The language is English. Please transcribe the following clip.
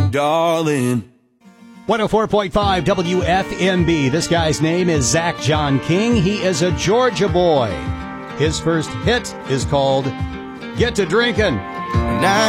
darling. 104.5 WFMB. This guy's name is Zach John King. He is a Georgia boy. His first hit is called Get to Drinkin'. When I